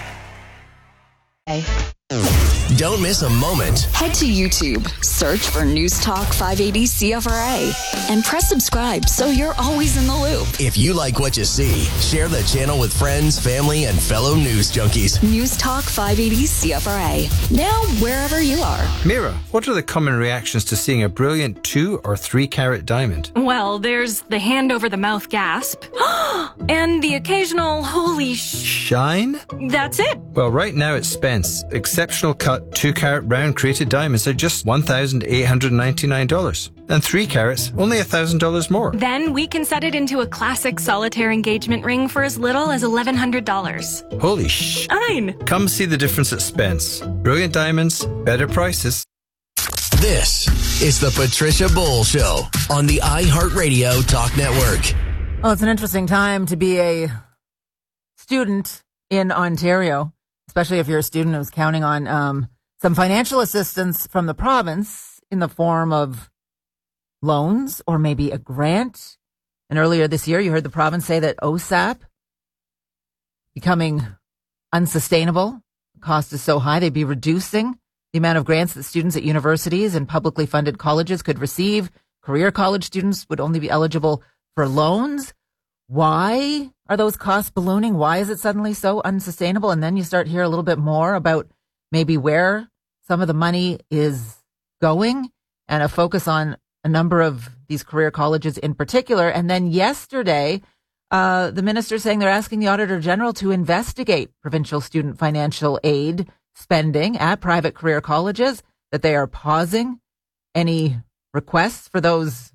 Don't miss a moment. Head to YouTube, search for News Talk 580 CFRA, and press subscribe so you're always in the loop. If you like what you see, share the channel with friends, family, and fellow news junkies. News Talk 580 CFRA. Now, wherever you are. Mira, what are the common reactions to seeing a brilliant 2 or 3 carat diamond? Well, there's the hand over the mouth gasp, and the occasional holy shine? That's it. Well, right now at Spence, exceptional cut 2 carat round crated diamonds are just $1,899. And 3 carats, only $1,000 more. Then we can set it into a classic solitaire engagement ring for as little as $1,100. Holy shine! Come see the difference at Spence. Brilliant diamonds, better prices. This is the Patricia Bowl Show on the iHeartRadio Talk Network. Well, it's an interesting time to be a student in Ontario, especially if you're a student who's counting on some financial assistance from the province in the form of loans or maybe a grant. And earlier this year, you heard the province say that OSAP becoming unsustainable. The cost is so high, they'd be reducing the amount of grants that students at universities and publicly funded colleges could receive. Career college students would only be eligible for loans. Why are those costs ballooning? Why is it suddenly so unsustainable? And then you start to hear a little bit more about maybe where some of the money is going and a focus on a number of these career colleges in particular. And then yesterday, the minister saying they're asking the Auditor General to investigate provincial student financial aid spending at private career colleges, that they are pausing any requests for those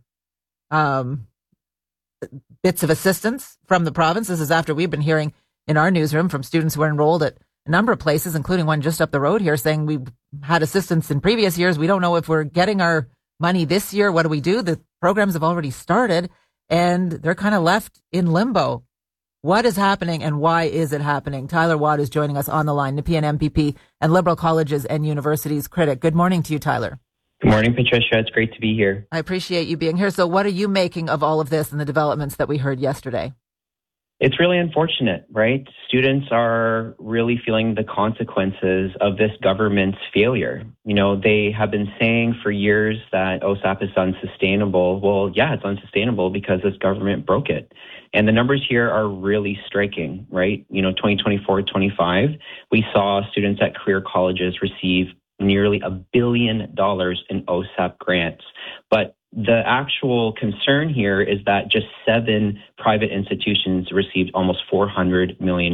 bits of assistance from the province. This is after we've been hearing in our newsroom from students who are enrolled at a number of places, including one just up the road here, saying we've had assistance in previous years. We don't know if we're getting our money this year. What do we do? The programs have already started and they're kind of left in limbo. What is happening and why is it happening? Tyler Watt is joining us on the line, Nepean MPP and Liberal Colleges and Universities critic. Good morning to you, Tyler. Good morning, Patricia. It's great to be here. I appreciate you being here. So what are you making of all of this and the developments that we heard yesterday? It's really unfortunate, right? Students are really feeling the consequences of this government's failure. You know, they have been saying for years that OSAP is unsustainable. Well, yeah, it's unsustainable because this government broke it. And the numbers here are really striking, right? You know, 2024-25, we saw students at career colleges receive nearly $1 billion in OSAP grants. But the actual concern here is that just 7 private institutions received almost $400 million.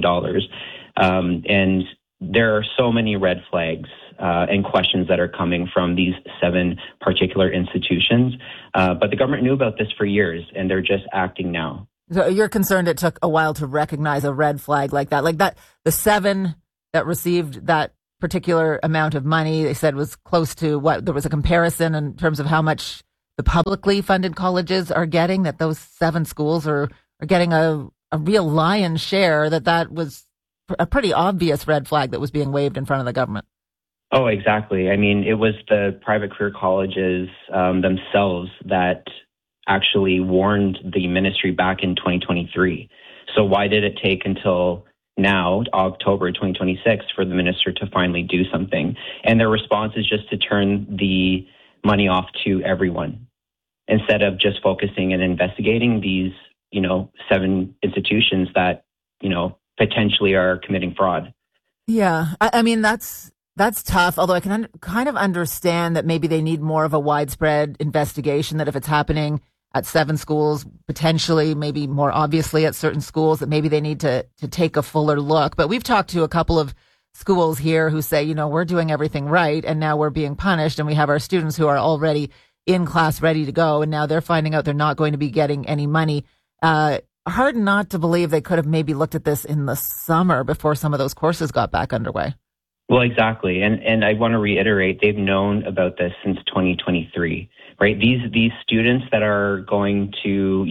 And there are so many red flags and questions that are coming from these 7 particular institutions. But the government knew about this for years, and they're just acting now. So you're concerned it took a while to recognize a red flag like that, the 7 that received that particular amount of money, they said was close to what there was a comparison in terms of how much the publicly funded colleges are getting, that those 7 schools are getting a real lion's share, that was a pretty obvious red flag that was being waved in front of the government. Oh, exactly. I mean, it was the private career colleges themselves that actually warned the ministry back in 2023. So why did it take until now, October 2026, for the minister to finally do something? And their response is just to turn the money off to everyone instead of just focusing and investigating these, 7 institutions that, potentially are committing fraud. Yeah, I mean, that's tough, although I can kind of understand that maybe they need more of a widespread investigation, that if it's happening at 7 schools, potentially maybe more obviously at certain schools, that maybe they need to take a fuller look. But we've talked to a couple of schools here who say, we're doing everything right and now we're being punished, and we have our students who are already in class ready to go, and now they're finding out they're not going to be getting any money. Hard not to believe they could have maybe looked at this in the summer before some of those courses got back underway. Well, exactly. And I want to reiterate, they've known about this since 2023, right? These students that are going to,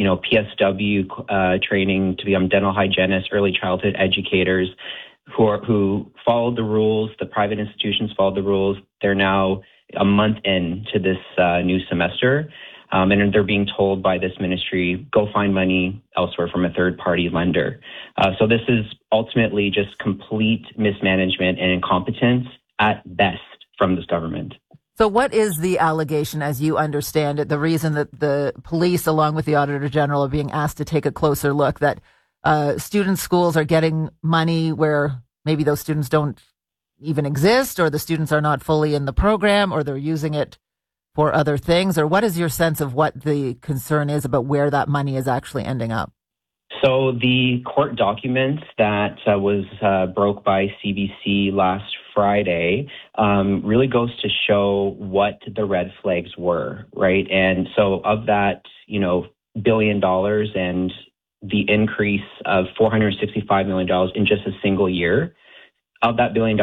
PSW training to become dental hygienists, early childhood educators, who followed the rules, the private institutions followed the rules. They're now a month into this new semester. And they're being told by this ministry, go find money elsewhere from a third-party lender. So this is ultimately just complete mismanagement and incompetence at best from this government. So what is the allegation, as you understand it, the reason that the police, along with the Auditor General, are being asked to take a closer look, that schools are getting money where maybe those students don't even exist, or the students are not fully in the program, or they're using it for other things? Or what is your sense of what the concern is about where that money is actually ending up? So the court documents that was broke by CBC last Friday really goes to show what the red flags were, right? And so of that, $1 billion and the increase of $465 million in just a single year, of that $1 billion,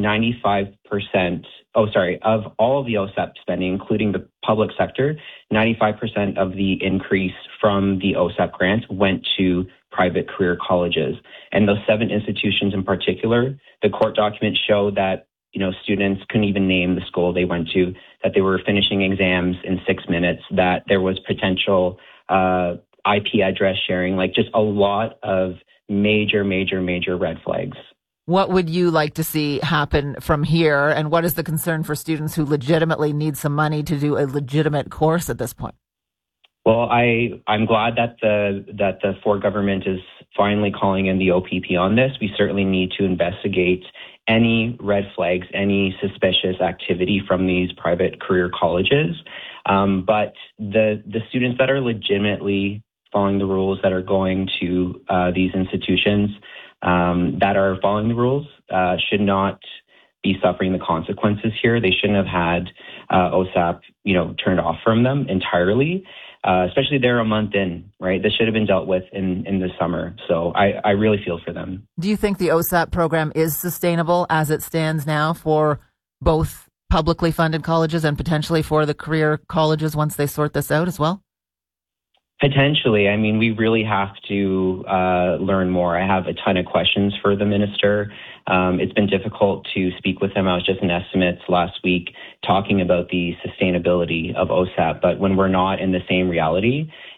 95%, of all of the OSAP spending, including the public sector, 95% of the increase from the OSAP grant went to private career colleges. And those 7 institutions in particular, the court documents show that, students couldn't even name the school they went to, that they were finishing exams in 6 minutes, that there was potential IP address sharing, like just a lot of major red flags. What would you like to see happen from here? And what is the concern for students who legitimately need some money to do a legitimate course at this point? Well, I'm glad that the Ford government is finally calling in the OPP on this. We certainly need to investigate any red flags, any suspicious activity from these private career colleges. But the students that are legitimately following the rules, that are going to these institutions, that are following the rules, should not be suffering the consequences here. They shouldn't have had OSAP, turned off from them entirely, especially they're a month in, right? This should have been dealt with in the summer. So I really feel for them. Do you think the OSAP program is sustainable as it stands now for both publicly funded colleges and potentially for the career colleges once they sort this out as well? Potentially. I mean, we really have to learn more. I have a ton of questions for the minister. It's been difficult to speak with him. I was just in estimates last week talking about the sustainability of OSAP. But when we're not in the same reality,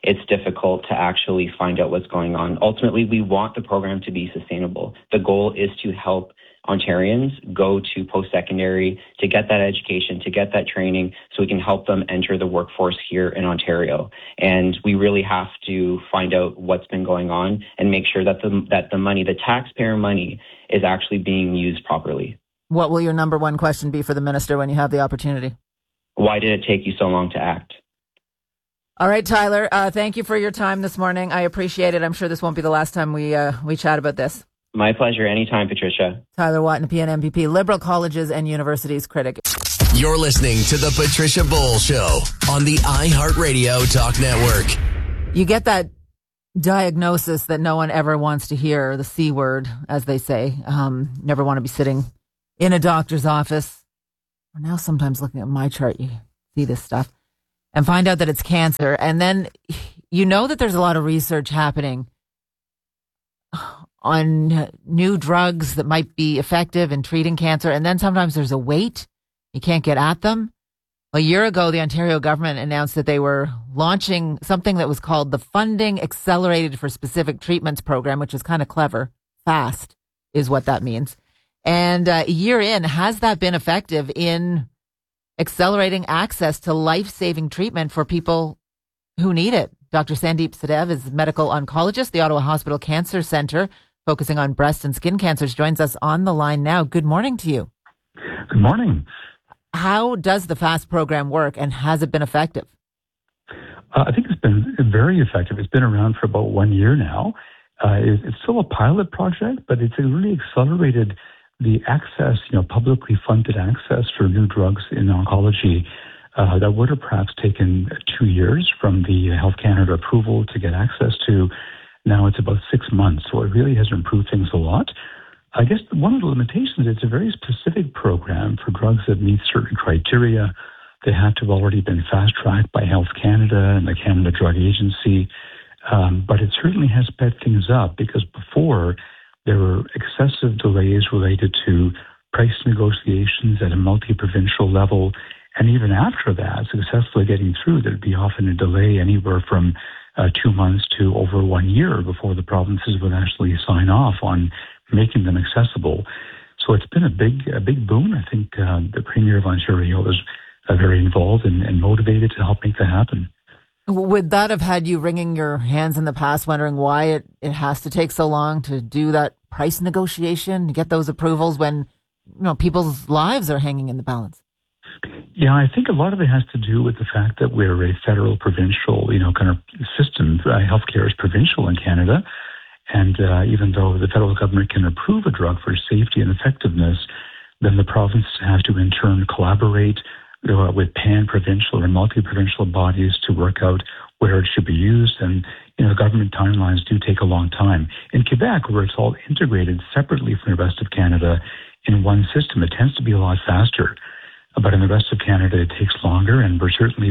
it's difficult to actually find out what's going on. Ultimately, we want the program to be sustainable. The goal is to help Ontarians go to post-secondary, to get that education, to get that training, so we can help them enter the workforce here in Ontario. And we really have to find out what's been going on and make sure that the money, the taxpayer money, is actually being used properly. What will your number one question be for the minister when you have the opportunity? Why did it take you so long to act? All right, Tyler, thank you for your time this morning. I appreciate it. I'm sure this won't be the last time we chat about this. My pleasure. Anytime, Patricia. Tyler Watt, PNMPP, Liberal Colleges and Universities critic. You're listening to The Patricia Bowles Show on the iHeartRadio Talk Network. You get that diagnosis that no one ever wants to hear, the C word, as they say. Never want to be sitting in a doctor's office. Or now sometimes looking at my chart, you see this stuff. And find out that it's cancer. And then you know that there's a lot of research happening on new drugs that might be effective in treating cancer. And then sometimes there's a wait. You can't get at them. A year ago, the Ontario government announced that they were launching something that was called the Funding Accelerated for Specific Treatments program, which is kind of clever. FAST is what that means. And a year in, has that been effective in accelerating access to life-saving treatment for people who need it? Dr. Sandeep Sadev is medical oncologist, the Ottawa Hospital Cancer Centre, focusing on breast and skin cancers, joins us on the line now. Good morning to you. Good morning. How does the FAST program work, and has it been effective? I think it's been very effective. It's been around for about 1 year now. It's still a pilot project, but it's really accelerated the access, publicly funded access for new drugs in oncology that would have perhaps taken 2 years from the Health Canada approval to get access to. Now it's about 6 months, so it really has improved things a lot. I guess one of the limitations is it's a very specific program for drugs that meet certain criteria. They have to have already been fast-tracked by Health Canada and the Canada Drug Agency, but it certainly has sped things up because before there were excessive delays related to price negotiations at a multi-provincial level, and even after that, successfully getting through, there'd be often a delay anywhere from 2 months to over 1 year before the provinces would actually sign off on making them accessible. So it's been a big boon. I think the Premier of Ontario was very involved and motivated to help make that happen. Would that have had you wringing your hands in the past, wondering why it has to take so long to do that price negotiation, to get those approvals when people's lives are hanging in the balance? Yeah, I think a lot of it has to do with the fact that we're a federal, provincial, kind of system. Healthcare is provincial in Canada. And even though the federal government can approve a drug for safety and effectiveness, then the provinces have to in turn collaborate with pan-provincial or multi-provincial bodies to work out where it should be used. And, government timelines do take a long time. In Quebec, where it's all integrated separately from the rest of Canada in one system, it tends to be a lot faster. But in the rest of Canada, it takes longer, and we're certainly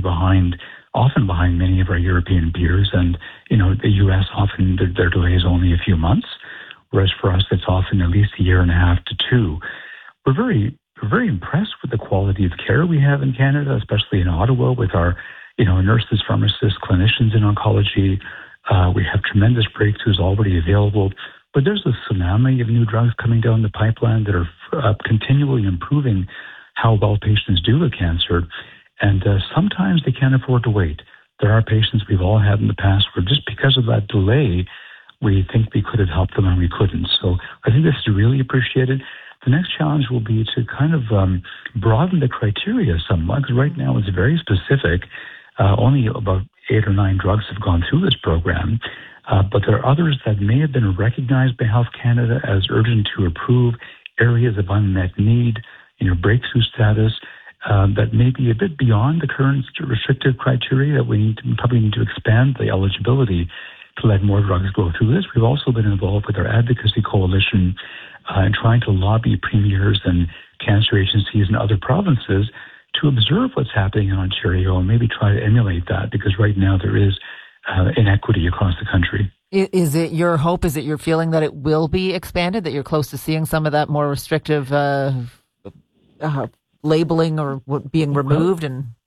often behind many of our European peers. And, the U.S. often, their delay is only a few months, whereas for us, it's often at least 1.5 years to 2. We're very impressed with the quality of care we have in Canada, especially in Ottawa with our, nurses, pharmacists, clinicians in oncology. We have tremendous breakthroughs already available, but there's a tsunami of new drugs coming down the pipeline that are continually improving how well patients do with cancer. And sometimes they can't afford to wait. There are patients we've all had in the past where just because of that delay, we think we could have helped them and we couldn't. So I think this is really appreciated. The next challenge will be to kind of broaden the criteria somewhat, because right now it's very specific. Only about 8 or 9 drugs have gone through this program, but there are others that may have been recognized by Health Canada as urgent to approve, areas of unmet need, breakthrough status, that may be a bit beyond the current restrictive criteria that we probably need to expand the eligibility to let more drugs go through this. We've also been involved with our advocacy coalition in trying to lobby premiers and cancer agencies in other provinces to observe what's happening in Ontario and maybe try to emulate that, because right now there is inequity across the country. Is it your hope, is it your feeling that it will be expanded, that you're close to seeing some of that more restrictive labeling or being removed?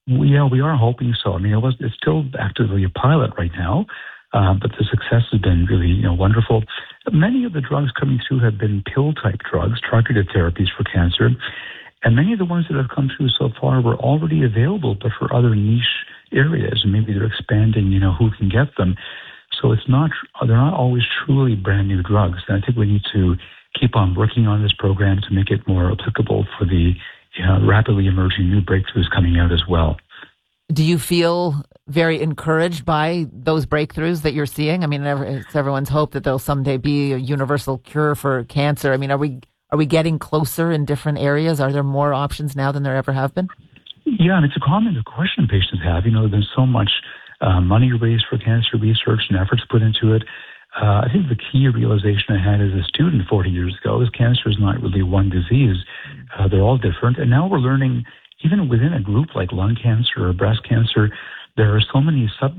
We are hoping so. I mean, it's still actively a pilot right now, but the success has been really, wonderful. Many of the drugs coming through have been pill-type drugs, targeted therapies for cancer, and many of the ones that have come through so far were already available, but for other niche areas, and maybe they're expanding, who can get them. So they're not always truly brand new drugs. And I think we need to keep on working on this program to make it more applicable for the rapidly emerging new breakthroughs coming out as well. Do you feel very encouraged by those breakthroughs that you're seeing? I mean, it's everyone's hope that there'll someday be a universal cure for cancer. I mean, are we getting closer in different areas? Are there more options now than there ever have been? Yeah, and it's a common question patients have. There's been so much money raised for cancer research and efforts put into it. I think the key realization I had as a student 40 years ago is cancer is not really one disease. They're all different. And now we're learning, even within a group like lung cancer or breast cancer, there are so many